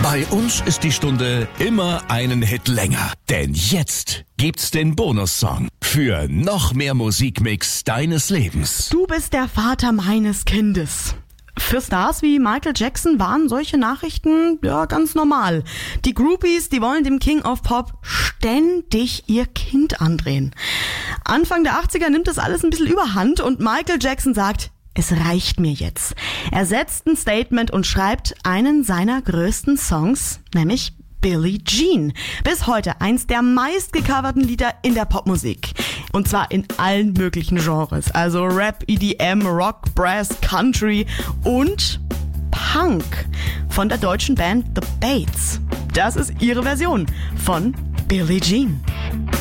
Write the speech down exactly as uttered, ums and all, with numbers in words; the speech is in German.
Bei uns ist die Stunde immer einen Hit länger. Denn jetzt gibt's den Bonussong für noch mehr Musikmix deines Lebens. Du bist der Vater meines Kindes. Für Stars wie Michael Jackson waren solche Nachrichten ja ganz normal. Die Groupies, die wollen dem King of Pop ständig ihr Kind andrehen. Anfang der achtziger nimmt das alles ein bisschen überhand und Michael Jackson sagt, es reicht mir jetzt. Er setzt ein Statement und schreibt einen seiner größten Songs, nämlich Billie Jean. Bis heute eins der meistgecoverten Lieder in der Popmusik. Und zwar in allen möglichen Genres. Also Rap, E D M, Rock, Brass, Country und Punk von der deutschen Band The Bates. Das ist ihre Version von Billie Jean.